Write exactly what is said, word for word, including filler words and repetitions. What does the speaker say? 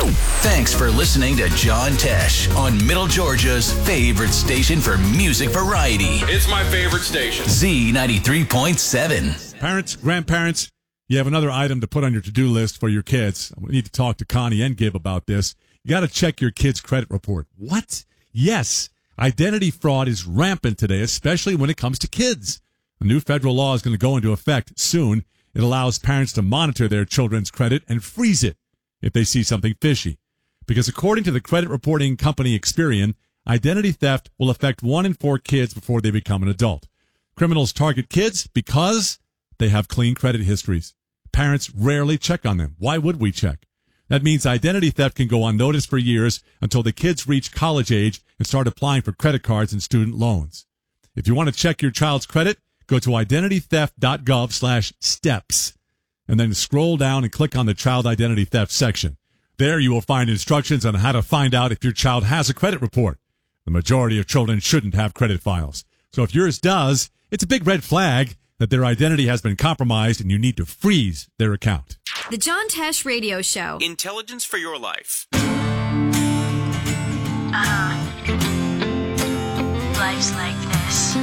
Thanks for listening to John Tesh on Middle Georgia's favorite station for music variety. It's my favorite station. Z ninety-three point seven. Parents, grandparents, you have another item to put on your to-do list for your kids. We need to talk to Connie and Gib about this. You got to check your kid's credit report. What? Yes. Identity fraud is rampant today, especially when it comes to kids. A new federal law is going to go into effect soon. It allows parents to monitor their children's credit and freeze it if they see something fishy. Because according to the credit reporting company Experian, identity theft will affect one in four kids before they become an adult. Criminals target kids because they have clean credit histories. Parents rarely check on them. Why would we check? That means identity theft can go unnoticed for years until the kids reach college age and start applying for credit cards and student loans. If you want to check your child's credit, go to identitytheft.gov slash steps and then scroll down and click on the child identity theft section. There you will find instructions on how to find out if your child has a credit report. The majority of children shouldn't have credit files. So if yours does, it's a big red flag that their identity has been compromised and you need to freeze their account. The John Tesh Radio Show. Intelligence for your life. Uh-huh. Life's like this.